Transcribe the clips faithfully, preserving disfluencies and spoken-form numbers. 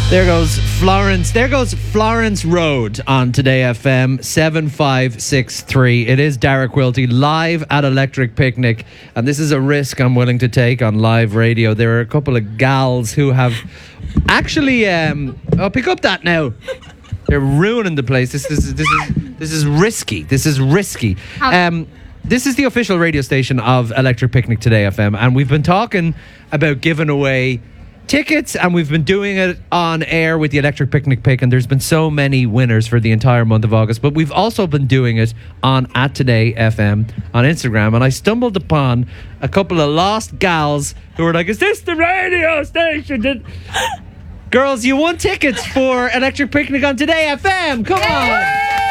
There goes Florence. There goes Florence Road on Today F M seven five six three. It is Dara Quilty live at Electric Picnic, and this is a risk I'm willing to take on live radio. There are a couple of gals who have actually. Um, oh, pick up that now. They're ruining the place. This, this is this is this is risky. This is risky. Um, this is the official radio station of Electric Picnic Today F M, and we've been talking about giving away tickets, and we've been doing it on air with the Electric Picnic Pick, and there's been so many winners for the entire month of August. But we've also been doing it on at Today F M on Instagram, and I stumbled upon a couple of lost gals who were like, "Is this the radio station?" Did Girls, you won tickets for Electric Picnic on Today F M. Come on.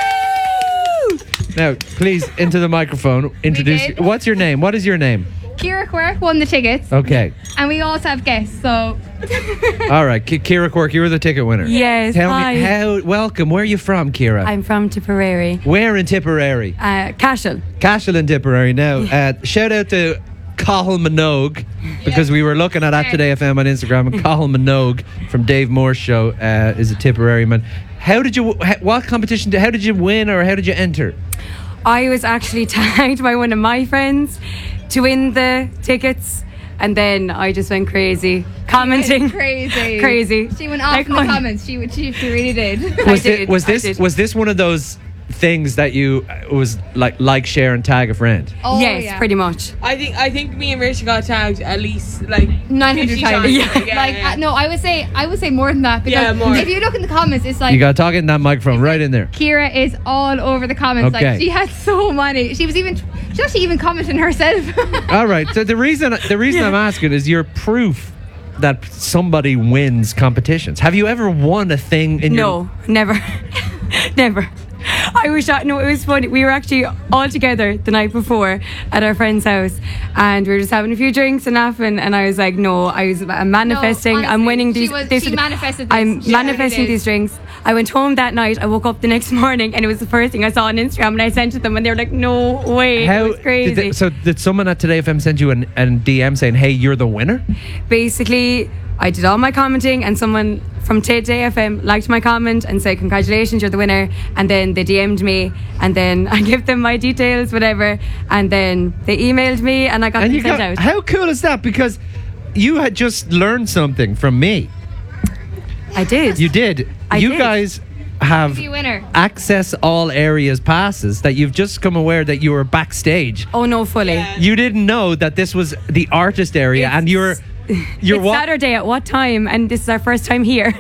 Now, please, into the microphone. Introduce. What's your name? What is your name? Kira Quirk won the tickets. Okay. And we also have guests, so. All right, K- Kira Quirk, you were the ticket winner. Yes. Tell hi. me how. Welcome. Where are you from, Kira? I'm from Tipperary. Where in Tipperary? Uh, Cashel. Cashel in Tipperary. Now, uh, shout out to Cathal Minogue, because we were looking at at Today F M on Instagram, and Cathal Minogue from Dave Moore's show uh, is a Tipperary man. How did you? What competition? Did, how did you win, or how did you enter? I was actually tagged by one of my friends to win the tickets, and then I just went crazy commenting. Crazy, crazy. She went off Like in the one. comments. She, she she really did. Was, did, thi- was I this did. was this one of those things that you uh, was like like share and tag a friend? Oh, yes, yeah. pretty much. I think I think me and Rachel got tagged at least like nine hundred fifty times. Yeah, Like, yeah. uh, no, I would say I would say more than that, because Yeah, more. if you look in the comments, it's like You got to talk in that microphone right in there. Kira is all over the comments. Okay. Like, she had so many. She was even she actually even commenting herself. All right. So the reason the reason I'm asking is you're proof that somebody wins competitions. Have you ever won a thing in your No, never. Never. I was shot. No, it was funny. We were actually all together the night before at our friend's house, and we were just having a few drinks and laughing. And I was like, "No, I was I'm manifesting. No, I'm honestly, winning she these. was- this she would- manifested this. I'm She manifesting really did. these drinks." I went home that night. I woke up the next morning, and it was the first thing I saw on Instagram, and I sent it to them, and they were like, "No way!" How it was crazy. Did they, so did someone at Today F M send you an, an D M saying, "Hey, you're the winner"? Basically, I did all my commenting, and someone from Today F M liked my comment and said, "Congratulations, you're the winner." And then they D M'd me, and then I gave them my details, whatever, and then they emailed me, and I got And them you sent got, out. how cool is that? Because you had just learned something from me. I did. You did. I you did. guys have You winner. access all areas passes that you've just come aware that you were backstage. Oh no, fully. Yeah. You didn't know that this was the artist area, It's- and you're you're It's what Saturday at what time? And this is our first time here.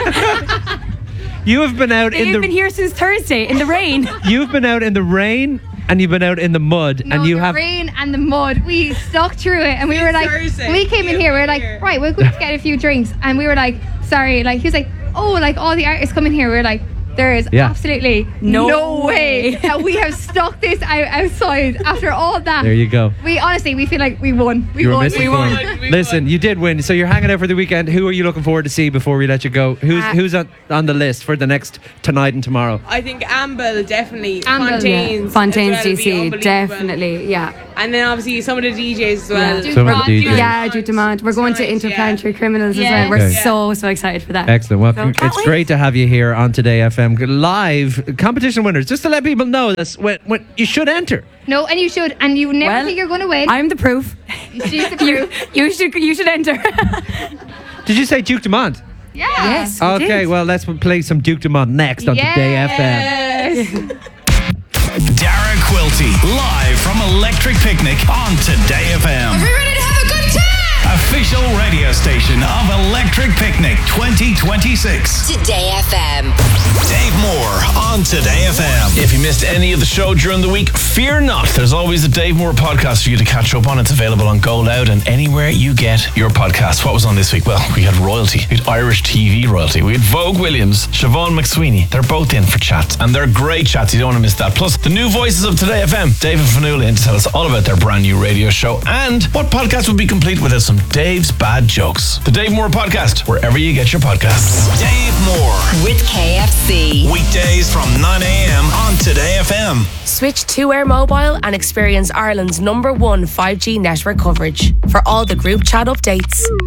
you have been out in They've the been here since Thursday in the rain. you've been out in the rain, and you've been out in the mud, No, and you the have rain and the mud. We stuck through it, and we were like, Thursday. we came in Yeah, here. We were we're like, here. right, we'll go to get a few drinks, and we were like, sorry. Like, he was like, oh, like all the artists come in here. We were like, there is Yeah. absolutely No no, way way. that we have stuck this out outside after all that. there you go. We honestly, we feel like we won. We You were won. missing We form. won. We Listen, won. you did win, so you're hanging out for the weekend. Who are you looking forward to see before we let you go? Who's Uh, who's on, on the list for the next tonight and tomorrow? I think Amble definitely. Amble. Fontaines. Yeah. as Fontaines well, D would be C, unbelievable. definitely, yeah. And then obviously some of the D Js as well. Yeah. Some of the Dumont, D Js. Dumont. Yeah, Duke Dumont. We're going to Tonight, Interplanetary Criminals Yeah. as well. We're Okay. so, so excited for that. Excellent. Well, So, can't it's wait. great to have you here on Today F M live competition winners. Just to let people know this, when, when you should enter. No, and you should, and you never Well, think you're going to win. I'm the proof. She's the You, proof. you should you should enter. Did you say Duke Dumont? Yeah. Yes. we Okay, did. well, let's play some Duke Dumont next on Today F M. Yes. Dara Quilty, live from Electric Picnic on Today F M. Are we ready to have a good time? Official radio station of Electric Picnic twenty twenty-six. Today F M. Dave Moore on Today F M. If you missed any of the show during the week, fear not. There's always a Dave Moore podcast for you to catch up on. It's available on Go Loud and anywhere you get your podcasts. What was on this week? Well, we had royalty. We had Irish T V royalty. We had Vogue Williams, Siobhan McSweeney. They're both in for chats, and they're great chats. You don't want to miss that. Plus, the new voices of Today F M. Dave and Fanula in to tell us all about their brand new radio show and what podcast would be complete without some Dave's bad jokes. The Dave Moore Podcast, wherever you get your podcasts. Dave Moore. With K F C. Weekdays from nine a.m. on Today F M. Switch to Air Mobile and experience Ireland's number one five G network coverage for all the group chat updates.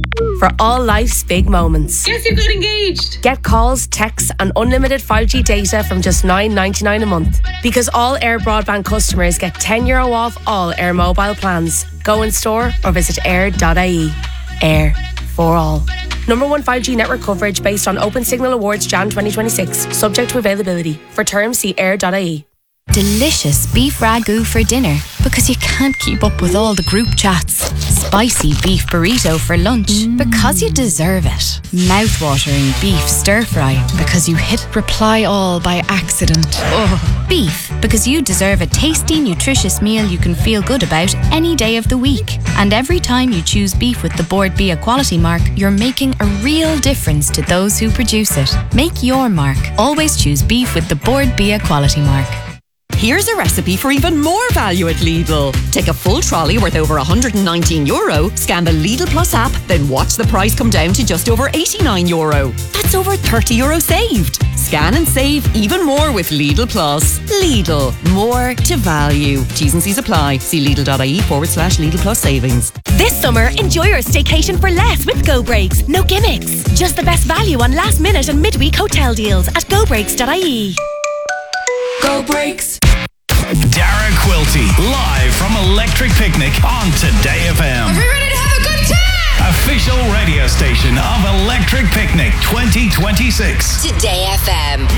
for all life's big moments. Guess who got engaged? Get calls, texts and unlimited five G data from just nine ninety-nine a month. Because all Air broadband customers get ten euro off all Air mobile plans. Go in store or visit air dot I E. Air, for all. Number one five G network coverage based on Open Signal Awards Jan twenty twenty-six. Subject to availability. For terms, see air dot I E. Delicious beef ragu for dinner because you can't keep up with all the group chats. Spicy beef burrito for lunch mm. because you deserve it. Mouth-watering beef stir-fry because you hit reply all by accident. Ugh. Beef because you deserve a tasty, nutritious meal you can feel good about any day of the week. And every time you choose beef with the Board Bia quality mark, you're making a real difference to those who produce it. Make your mark. Always choose beef with the Board Bia quality mark. Here's a recipe for even more value at Lidl. Take a full trolley worth over one hundred nineteen euro, scan the Lidl Plus app, then watch the price come down to just over eighty-nine euro. That's over thirty euro saved. Scan and save even more with Lidl Plus. Lidl, more to value. T's and C's apply. See Lidl.ie forward slash Lidl Plus savings. This summer, enjoy your staycation for less with Go Breaks. No gimmicks. Just the best value on last minute and midweek hotel deals at go breaks dot I E. Go Breaks. Dara Quilty, live from Electric Picnic on Today F M. Are we ready to have a good time? Official radio station of Electric Picnic twenty twenty-six. Today F M.